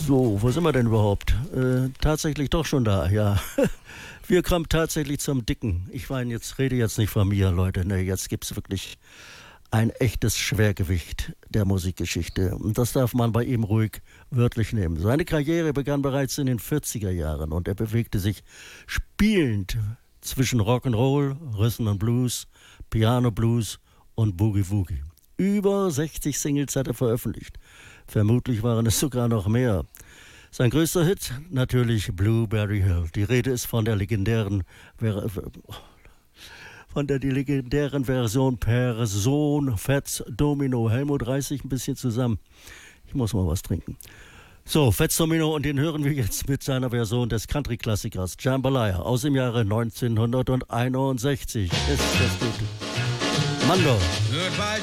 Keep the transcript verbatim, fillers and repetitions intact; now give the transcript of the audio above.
So, wo sind wir denn überhaupt? Äh, tatsächlich doch schon da, ja. Wir kommen tatsächlich zum Dicken. Ich meine, jetzt rede jetzt nicht von mir, Leute. Ne, jetzt gibt es wirklich ein echtes Schwergewicht der Musikgeschichte. Und das darf man bei ihm ruhig wörtlich nehmen. Seine Karriere begann bereits in den vierziger Jahren und er bewegte sich spielend zwischen Rock'n'Roll, Rhythm and Blues, Piano Blues und Boogie Woogie. Über sechzig Singles hat er veröffentlicht. Vermutlich waren es sogar noch mehr. Sein größter Hit? Natürlich Blueberry Hill. Die Rede ist von der legendären von der die legendären Version Person, Fats Domino. Helmut, reiß sich ein bisschen zusammen. Ich muss mal was trinken. So, Fats Domino, und den hören wir jetzt mit seiner Version des Country-Klassikers Jambalaya aus dem Jahre neunzehnhunderteinundsechzig. Ist das gut? Mando. Goodbye,